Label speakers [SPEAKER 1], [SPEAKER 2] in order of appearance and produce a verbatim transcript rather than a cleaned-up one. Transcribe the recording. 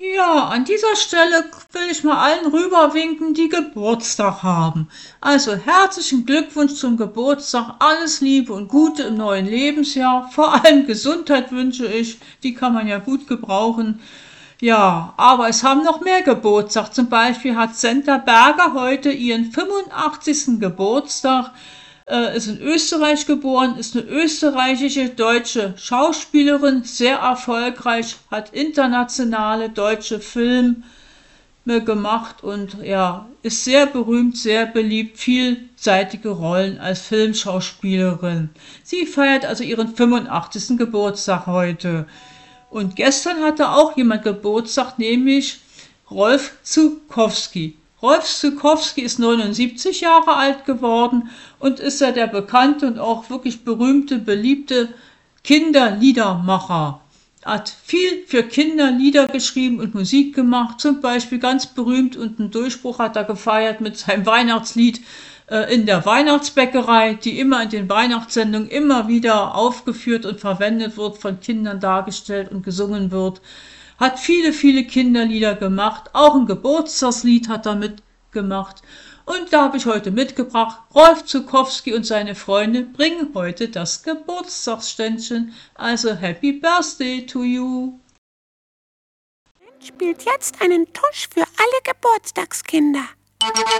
[SPEAKER 1] Ja, an dieser Stelle will ich mal allen rüberwinken, die Geburtstag haben. Also herzlichen Glückwunsch zum Geburtstag, alles Liebe und Gute im neuen Lebensjahr. Vor allem Gesundheit wünsche ich, die kann man ja gut gebrauchen. Ja, aber es haben noch mehr Geburtstag. Zum Beispiel hat Senta Berger heute ihren fünfundachtzigsten Geburtstag, äh, ist in Österreich geboren, ist eine österreichische deutsche Schauspielerin, sehr erfolgreich, hat internationale deutsche Filme gemacht und ja, ist sehr berühmt, sehr beliebt, vielseitige Rollen als Filmschauspielerin. Sie feiert also ihren fünfundachtzigsten Geburtstag heute. Und gestern hatte auch jemand Geburtstag, nämlich Rolf Zukowski. Rolf Zukowski ist neunundsiebzig Jahre alt geworden und ist ja der bekannte und auch wirklich berühmte, beliebte Kinderliedermacher. Er hat viel für Kinder Lieder geschrieben und Musik gemacht, zum Beispiel ganz berühmt und einen Durchbruch hat er gefeiert mit seinem Weihnachtslied äh, in der Weihnachtsbäckerei, die immer in den Weihnachtssendungen immer wieder aufgeführt und verwendet wird, von Kindern dargestellt und gesungen wird. Hat viele, viele Kinderlieder gemacht, auch ein Geburtstagslied hat er mitgemacht. Und da habe ich heute mitgebracht, Rolf Zukowski und seine Freunde bringen heute das Geburtstagsständchen. Also Happy Birthday to you.
[SPEAKER 2] Spielt jetzt einen Tusch für alle Geburtstagskinder.